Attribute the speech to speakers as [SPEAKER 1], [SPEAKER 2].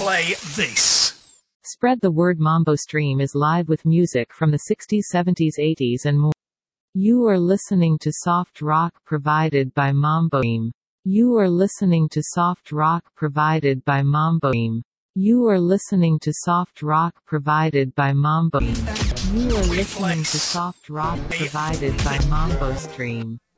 [SPEAKER 1] play this.
[SPEAKER 2] Spread the Word Mambo Stream is live with music from the 60s, 70s, 80s and more. You are listening to soft rock provided by Mambo Stream. You are listening to soft rock provided by Mambo Stream. You are listening to soft rock provided by Mambo Stream. You are listening to soft rock provided by Mambo Stream.